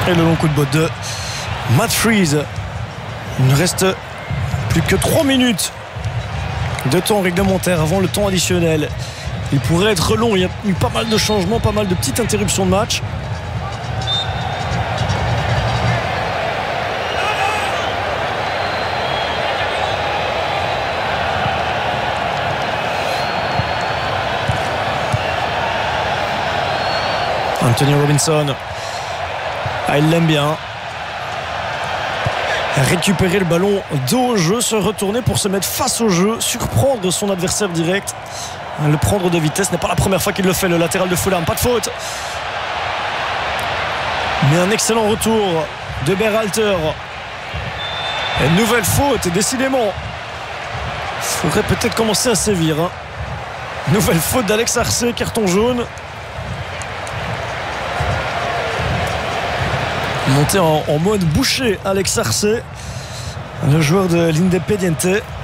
Et le long coup de botte de Matt Freese. Il ne reste plus que 3 minutes de temps réglementaire avant le temps additionnel. Il pourrait être long, il y a eu pas mal de changements, pas mal de petites interruptions de match. Anthony Robinson, il l'aime bien. Récupérer le ballon dos au jeu, se retourner pour se mettre face au jeu, surprendre son adversaire direct, le prendre de vitesse. Ce n'est pas la première fois qu'il le fait, le latéral de Fulham. Pas de faute, mais un excellent retour de Berhalter. Une nouvelle faute, décidément. Il faudrait peut-être commencer à sévir. Nouvelle faute d'Alex Arce, carton jaune. Monté en mode boucher, Alex Arce, le joueur de l'Independiente.